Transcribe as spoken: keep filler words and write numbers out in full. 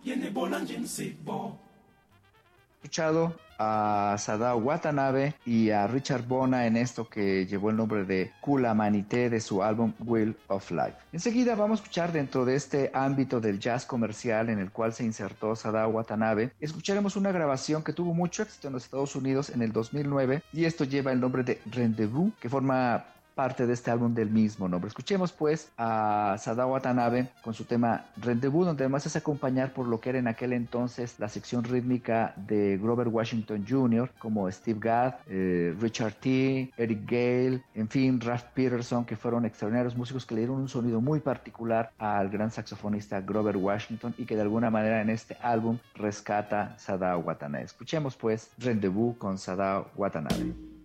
Escuchado a Sadao Watanabe y a Richard Bona en esto que llevó el nombre de Kula Manité de su álbum Wheel of Life. Enseguida vamos a escuchar dentro de este ámbito del jazz comercial en el cual se insertó Sadao Watanabe, escucharemos una grabación que tuvo mucho éxito en los Estados Unidos en el dos mil nueve y esto lleva el nombre de Rendezvous, que forma parte de este álbum del mismo nombre. Escuchemos pues a Sadao Watanabe con su tema Rendezvous, donde además es acompañar por lo que era en aquel entonces la sección rítmica de Grover Washington junior, como Steve Gadd, eh, Richard T., Eric Gale, en fin, Ralph Peterson, que fueron extraordinarios músicos que le dieron un sonido muy particular al gran saxofonista Grover Washington y que de alguna manera en este álbum rescata Sadao Watanabe. Escuchemos pues Rendezvous con Sadao Watanabe.